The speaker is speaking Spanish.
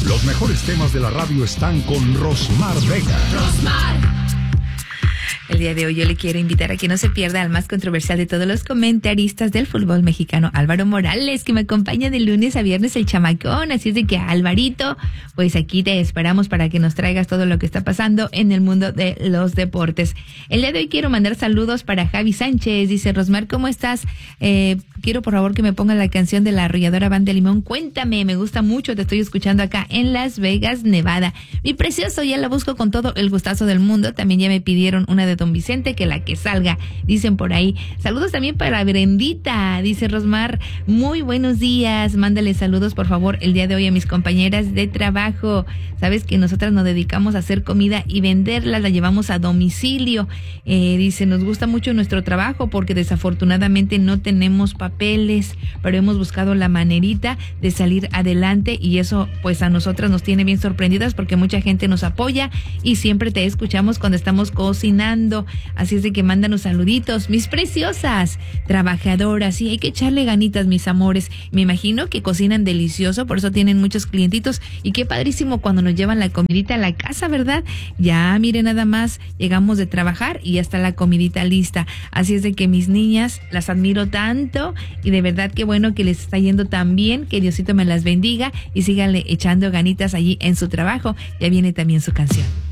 Los mejores temas de la radio están con Rosmar Vega. El día de hoy yo le quiero invitar a que no se pierda al más controversial de todos los comentaristas del fútbol mexicano, Álvaro Morales, que me acompaña de lunes a viernes el chamacón. Así es de que, Alvarito, pues aquí te esperamos para que nos traigas todo lo que está pasando en el mundo de los deportes. El día de hoy quiero mandar saludos para Javi Sánchez. Dice: Rosmar, ¿cómo estás? Quiero por favor que me pongan la canción de la Arrolladora Banda de Limón. Cuéntame, me gusta mucho, te estoy escuchando acá en Las Vegas, Nevada. Mi precioso, ya la busco con todo el gustazo del mundo. También ya me pidieron una de Don Vicente, que la que salga, dicen por ahí. Saludos también para Brendita, dice Rosmar, muy buenos días, mándale saludos por favor el día de hoy a mis compañeras de trabajo. Sabes que nosotras nos dedicamos a hacer comida y venderla, la llevamos a domicilio. Dice, nos gusta mucho nuestro trabajo porque desafortunadamente no tenemos papeles, pero hemos buscado la manerita de salir adelante y eso pues a nosotras nos tiene bien sorprendidas porque mucha gente nos apoya y siempre te escuchamos cuando estamos cocinando. Así es de que mándanos saluditos, mis preciosas trabajadoras, y hay que echarle ganitas, mis amores. Me imagino que cocinan delicioso, por eso tienen muchos clientitos, y qué padrísimo cuando nos llevan la comidita a la casa, ¿verdad? Ya, mire, nada más llegamos de trabajar y ya está la comidita lista. Así es de que mis niñas, las admiro tanto y de verdad qué bueno que les está yendo tan bien, que Diosito me las bendiga y síganle echando ganitas allí en su trabajo. Ya viene también su canción.